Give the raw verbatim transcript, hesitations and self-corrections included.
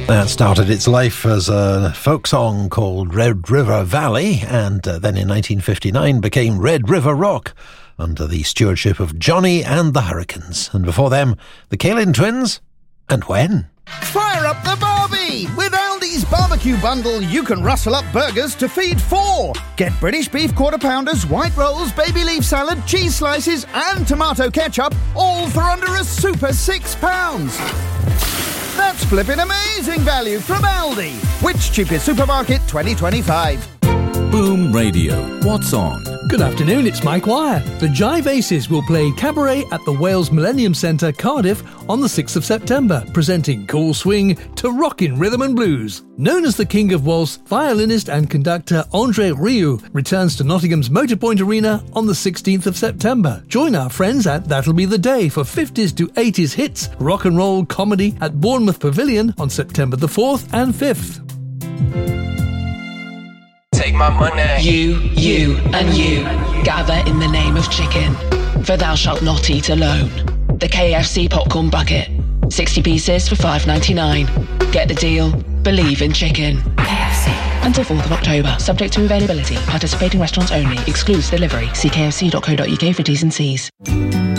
That started its life as a folk song called Red River Valley, and uh, then in nineteen fifty-nine became Red River Rock under the stewardship of Johnny and the Hurricanes. And before them, the Kalin Twins and When. Fire up the barbie! With Aldi's barbecue bundle, you can rustle up burgers to feed four. Get British beef quarter pounders, white rolls, baby leaf salad, cheese slices and tomato ketchup, all for under a super six pounds. That's flipping amazing value from Aldi. Which cheapest supermarket twenty twenty-five? Boom Radio. What's on? Good afternoon, it's Mike Wire. The Jive Aces will play Cabaret at the Wales Millennium Centre, Cardiff, on the sixth of September, presenting cool swing to rockin' rhythm and blues. Known as the King of Waltz, violinist and conductor André Rieu returns to Nottingham's Motorpoint Arena on the sixteenth of September. Join our friends at That'll Be the Day for fifties to eighties hits, rock and roll comedy at Bournemouth Pavilion on September the fourth and fifth. Take my money. You, you, and you gather in the name of chicken, for thou shalt not eat alone. The K F C popcorn bucket, sixty pieces for five ninety-nine. Get the deal. Believe in chicken. K F C. Until fourth of October, subject to availability. Participating restaurants only. Excludes delivery. See k f c dot co dot u k for T's and C's.